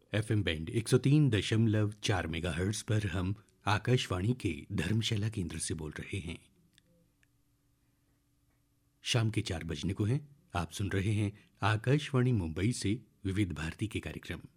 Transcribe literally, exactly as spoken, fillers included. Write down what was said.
F M band एक सौ तीन दशमलव चार मेगाहर्ट्ज पर हम आकाशवाणी के धर्मशाला केंद्र से बोल रहे हैं। शाम के चार बजने को हैं। आप सुन रहे हैं आकाशवाणी मुंबई से विविध भारती के कार्यक्रम।